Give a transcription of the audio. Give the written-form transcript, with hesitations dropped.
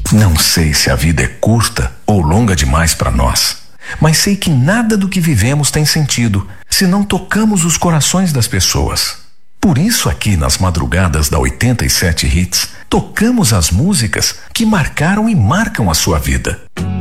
Não sei se a vida é curta ou longa demais para nós, mas sei que nada do que vivemos tem sentido se não tocamos os corações das pessoas. Por isso, aqui nas madrugadas da 87 Hits, tocamos as músicas que marcaram e marcam a sua vida.